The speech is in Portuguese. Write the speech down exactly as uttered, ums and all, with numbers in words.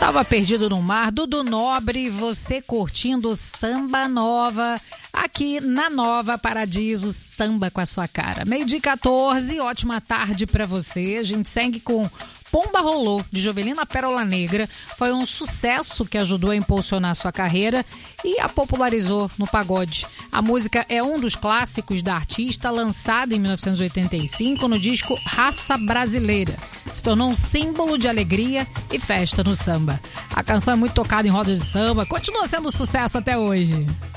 Tava perdido no mar, Dudu Nobre, você curtindo Samba Nova, aqui na Nova Paradiso, samba com a sua cara. Meio-dia quatorze, ótima tarde pra você. A gente segue com Pomba Rolou, de Jovelina Pérola Negra. Foi um sucesso que ajudou a impulsionar sua carreira e a popularizou no pagode. A música é um dos clássicos da artista, lançada em mil novecentos e oitenta e cinco no disco Raça Brasileira. Se tornou um símbolo de alegria e festa no samba. A canção é muito tocada em roda de samba, continua sendo sucesso até hoje.